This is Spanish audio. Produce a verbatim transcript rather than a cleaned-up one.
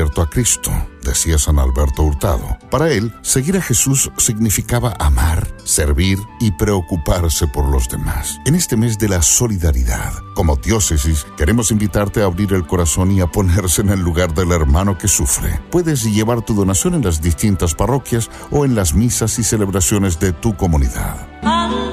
abierto a Cristo, decía San Alberto Hurtado. Para él, seguir a Jesús significaba amar, servir y preocuparse por los demás. En este mes de la solidaridad, como diócesis, queremos invitarte a abrir el corazón y a ponerse en el lugar del hermano que sufre. Puedes llevar tu donación en las distintas parroquias o en las misas y celebraciones de tu comunidad.